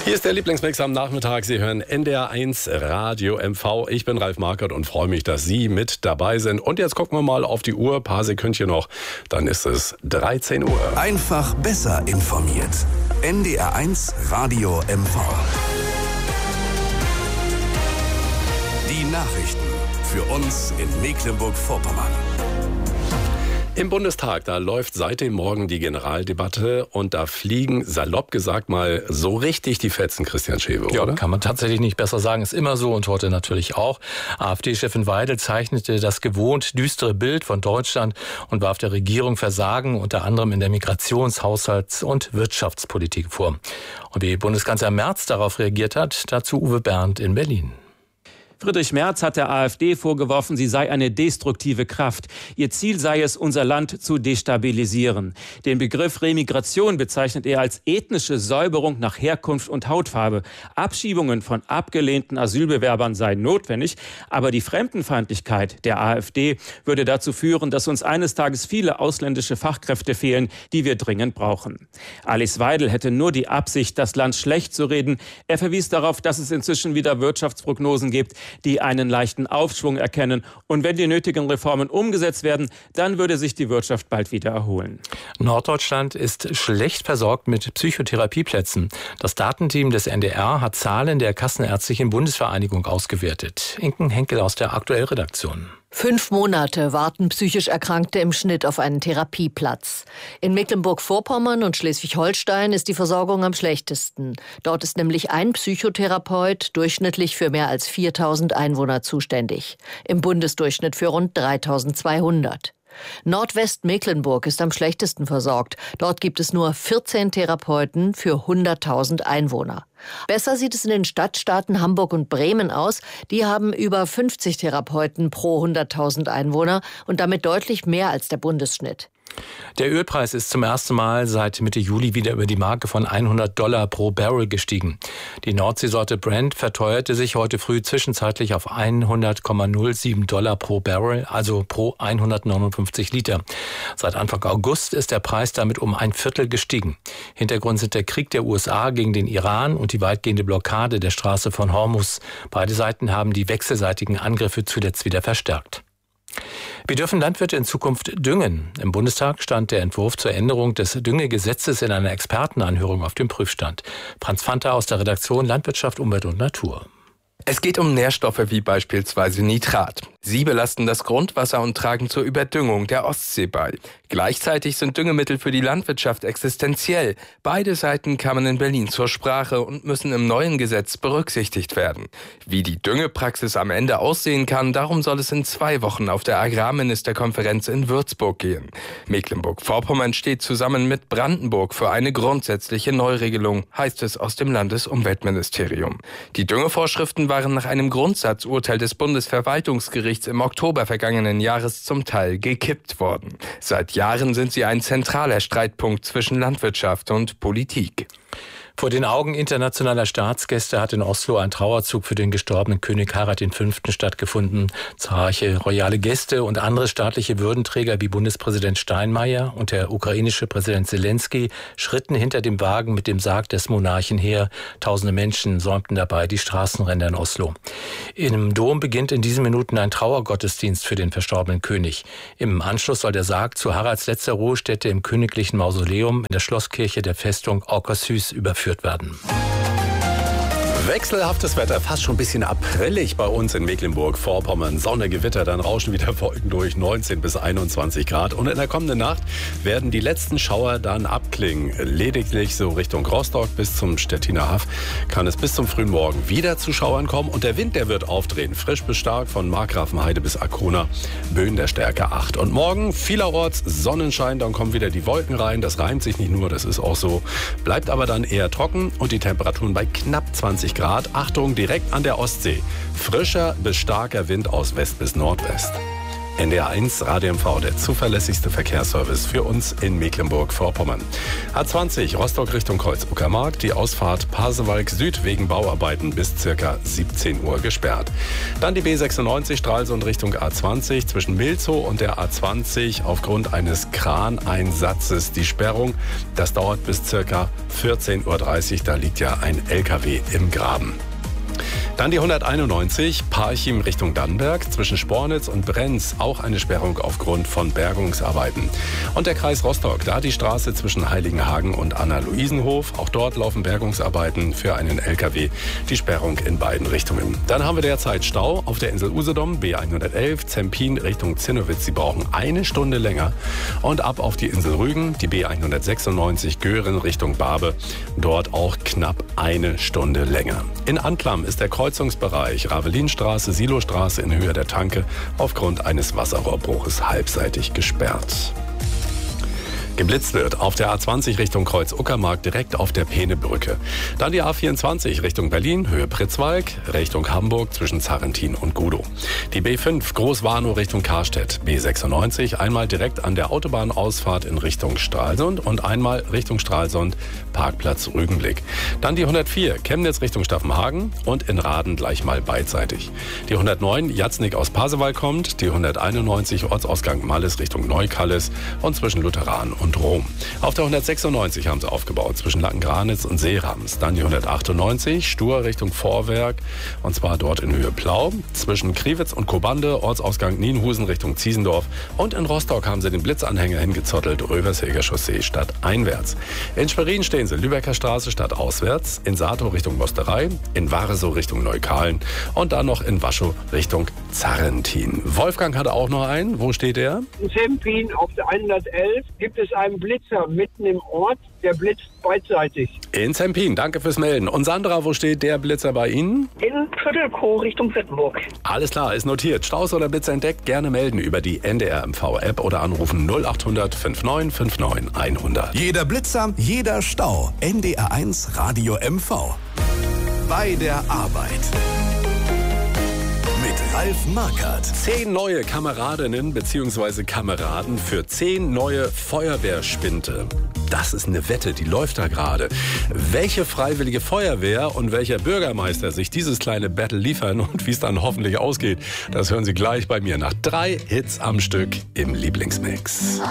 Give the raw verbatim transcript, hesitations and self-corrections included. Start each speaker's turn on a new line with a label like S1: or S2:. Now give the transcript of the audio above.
S1: Hier ist der Lieblingsmix am Nachmittag. Sie hören N D R eins Radio M V. Ich bin Ralf Markert und freue mich, dass Sie mit dabei sind. Und jetzt gucken wir mal auf die Uhr. Ein paar Sekündchen noch. Dann ist es dreizehn Uhr.
S2: Einfach besser informiert. N D R eins Radio M V. Die Nachrichten für uns in Mecklenburg-Vorpommern.
S1: Im Bundestag, da läuft seit dem Morgen die Generaldebatte und da fliegen, salopp gesagt mal, so richtig die Fetzen, Christian Schewe, oder?
S3: Ja, kann man tatsächlich nicht besser sagen. Ist immer so und heute natürlich auch. AfD-Chefin Weidel zeichnete das gewohnt düstere Bild von Deutschland und warf der Regierung Versagen unter anderem in der Migrations-, Haushalts- und Wirtschaftspolitik vor. Und wie Bundeskanzler Merz darauf reagiert hat, dazu Uwe Berndt in Berlin.
S4: Friedrich Merz hat der AfD vorgeworfen, sie sei eine destruktive Kraft. Ihr Ziel sei es, unser Land zu destabilisieren. Den Begriff Remigration bezeichnet er als ethnische Säuberung nach Herkunft und Hautfarbe. Abschiebungen von abgelehnten Asylbewerbern seien notwendig, aber die Fremdenfeindlichkeit der AfD würde dazu führen, dass uns eines Tages viele ausländische Fachkräfte fehlen, die wir dringend brauchen. Alice Weidel hätte nur die Absicht, das Land schlecht zu reden. Er verwies darauf, dass es inzwischen wieder Wirtschaftsprognosen gibt, die einen leichten Aufschwung erkennen. Und wenn die nötigen Reformen umgesetzt werden, dann würde sich die Wirtschaft bald wieder erholen.
S3: Norddeutschland ist schlecht versorgt mit Psychotherapieplätzen. Das Datenteam des N D R hat Zahlen der Kassenärztlichen Bundesvereinigung ausgewertet. Inken Henkel aus der Aktuell-Redaktion.
S5: Fünf Monate warten psychisch Erkrankte im Schnitt auf einen Therapieplatz. In Mecklenburg-Vorpommern und Schleswig-Holstein ist die Versorgung am schlechtesten. Dort ist nämlich ein Psychotherapeut durchschnittlich für mehr als viertausend Einwohner zuständig. Im Bundesdurchschnitt für rund dreitausendzweihundert. Nordwestmecklenburg ist am schlechtesten versorgt. Dort gibt es nur vierzehn Therapeuten für hunderttausend Einwohner. Besser sieht es in den Stadtstaaten Hamburg und Bremen aus. Die haben über fünfzig Therapeuten pro hunderttausend Einwohner und damit deutlich mehr als der Bundesschnitt.
S3: Der Ölpreis ist zum ersten Mal seit Mitte Juli wieder über die Marke von hundert Dollar pro Barrel gestiegen. Die Nordseesorte Brent verteuerte sich heute früh zwischenzeitlich auf hundert Komma null sieben Dollar pro Barrel, also pro hundertneunundfünfzig Liter. Seit Anfang August ist der Preis damit um ein Viertel gestiegen. Hintergrund sind der Krieg der U S A gegen den Iran und die weitgehende Blockade der Straße von Hormuz. Beide Seiten haben die wechselseitigen Angriffe zuletzt wieder verstärkt. Wie dürfen Landwirte in Zukunft düngen? Im Bundestag stand der Entwurf zur Änderung des Düngegesetzes in einer Expertenanhörung auf dem Prüfstand. Franz Fanta aus der Redaktion Landwirtschaft, Umwelt und Natur.
S6: Es geht um Nährstoffe wie beispielsweise Nitrat. Sie belasten das Grundwasser und tragen zur Überdüngung der Ostsee bei. Gleichzeitig sind Düngemittel für die Landwirtschaft existenziell. Beide Seiten kamen in Berlin zur Sprache und müssen im neuen Gesetz berücksichtigt werden. Wie die Düngepraxis am Ende aussehen kann, darum soll es in zwei Wochen auf der Agrarministerkonferenz in Würzburg gehen. Mecklenburg-Vorpommern steht zusammen mit Brandenburg für eine grundsätzliche Neuregelung, heißt es aus dem Landesumweltministerium. Die Düngevorschriften waren nach einem Grundsatzurteil des Bundesverwaltungsgerichts im Oktober vergangenen Jahres zum Teil gekippt worden. Seit Jahren sind sie ein zentraler Streitpunkt zwischen Landwirtschaft und Politik.
S3: Vor den Augen internationaler Staatsgäste hat in Oslo ein Trauerzug für den gestorbenen König Harald der Fünfte stattgefunden. Zahlreiche royale Gäste und andere staatliche Würdenträger wie Bundespräsident Steinmeier und der ukrainische Präsident Zelensky schritten hinter dem Wagen mit dem Sarg des Monarchen her. Tausende Menschen säumten dabei die Straßenränder in Oslo. Im Dom beginnt in diesen Minuten ein Trauergottesdienst für den verstorbenen König. Im Anschluss soll der Sarg zu Haralds letzter Ruhestätte im königlichen Mausoleum in der Schlosskirche der Festung Akershus überführt werden.
S1: Wechselhaftes Wetter, fast schon ein bisschen aprillig bei uns in Mecklenburg-Vorpommern. Sonne, Gewitter, dann rauschen wieder Wolken durch, neunzehn bis einundzwanzig Grad. Und in der kommenden Nacht werden die letzten Schauer dann abklingen. Lediglich so Richtung Rostock bis zum Stettiner Haff kann es bis zum frühen Morgen wieder zu Schauern kommen. Und der Wind, der wird aufdrehen. Frisch bis stark von Markgrafenheide bis Arkona. Böen der Stärke acht. Und morgen vielerorts Sonnenschein, dann kommen wieder die Wolken rein. Das reimt sich nicht nur, das ist auch so. Bleibt aber dann eher trocken und die Temperaturen bei knapp zwanzig Grad. Achtung, direkt an der Ostsee. Frischer bis starker Wind aus West bis Nordwest. N D R eins Radio M V, der zuverlässigste Verkehrsservice für uns in Mecklenburg-Vorpommern. A zwanzig Rostock Richtung Kreuz-Uckermark, die Ausfahrt Pasewalk Süd wegen Bauarbeiten bis ca. siebzehn Uhr gesperrt. Dann die B sechsundneunzig Stralsund Richtung A zwanzig zwischen Milzow und der A zwanzig aufgrund eines Kraneinsatzes die Sperrung. Das dauert bis ca. vierzehn Uhr dreißig, da liegt ja ein L K W im Graben. Dann die hunderteinundneunzig Parchim Richtung Dannenberg zwischen Spornitz und Brenz, auch eine Sperrung aufgrund von Bergungsarbeiten. Und der Kreis Rostock, da die Straße zwischen Heiligenhagen und Anna-Luisenhof, auch dort laufen Bergungsarbeiten für einen L K W, die Sperrung in beiden Richtungen. Dann haben wir derzeit Stau auf der Insel Usedom, B hundertelf, Zempin Richtung Zinnowitz, Sie brauchen eine Stunde länger. Und ab auf die Insel Rügen, die B hundertsechsundneunzig Göhren Richtung Barbe, dort auch knapp eine Stunde länger. In Anklam ist der Kreuzungsbereich Ravelinstraße, Silostraße in Höhe der Tanke aufgrund eines Wasserrohrbruches halbseitig gesperrt. Geblitzt wird auf der A zwanzig Richtung Kreuz-Uckermark direkt auf der Peenebrücke. Dann die A vierundzwanzig Richtung Berlin, Höhe Pritzwalk, Richtung Hamburg zwischen Zarrentin und Gudow. Die B fünf Großwarnow Richtung Karstedt, B sechsundneunzig einmal direkt an der Autobahnausfahrt in Richtung Stralsund und einmal Richtung Stralsund, Parkplatz Rügenblick. Dann die hundertvier Chemnitz Richtung Staffenhagen und in Raden gleich mal beidseitig. Die hundertneun Jatznik aus Pasewalk kommt, die hunderteinundneunzig Ortsausgang Malles Richtung Neukallis und zwischen Lutheran und Rom. Auf der hundertsechsundneunzig haben sie aufgebaut zwischen Lackengranitz und Seerams. Dann die hundertachtundneunzig Stur Richtung Vorwerk und zwar dort in Höhe Plau. Zwischen Kriwitz und Kobande, Ortsausgang Nienhusen Richtung Ziesendorf. Und in Rostock haben sie den Blitzanhänger hingezottelt, Rövershäger Chaussee stadteinwärts. In Schwerin stehen sie Lübecker Straße stadtauswärts, in Satow Richtung Mosterei, in Waresow Richtung Neukalen und dann noch in Waschow Richtung Zarrentin. Wolfgang hatte auch noch einen. Wo steht er?
S7: In Zempin auf der hundertelf gibt es einen Blitzer mitten im Ort, der blitzt beidseitig.
S1: In Zempin, danke fürs Melden. Und Sandra, wo steht der Blitzer bei Ihnen?
S8: In Viertelkow Richtung Wittenburg.
S1: Alles klar, ist notiert. Staus oder Blitzer entdeckt, gerne melden über die N D R M V-App oder anrufen null acht hundert neunundfünfzig neunundfünfzig hundert.
S2: Jeder Blitzer, jeder Stau. N D R eins Radio M V. Bei der Arbeit. Mit Ralf Markert.
S1: Zehn neue Kameradinnen bzw. Kameraden für zehn neue Feuerwehrspinte. Das ist eine Wette, die läuft da gerade. Welche freiwillige Feuerwehr und welcher Bürgermeister sich dieses kleine Battle liefern und wie es dann hoffentlich ausgeht, das hören Sie gleich bei mir nach drei Hits am Stück im Lieblingsmix.